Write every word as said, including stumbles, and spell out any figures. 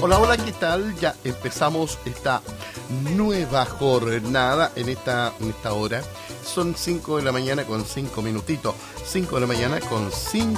Hola, hola, ¿qué tal? Ya empezamos esta nueva jornada en esta, en esta hora. Son cinco de la mañana con cinco minutitos. cinco de la mañana con cinco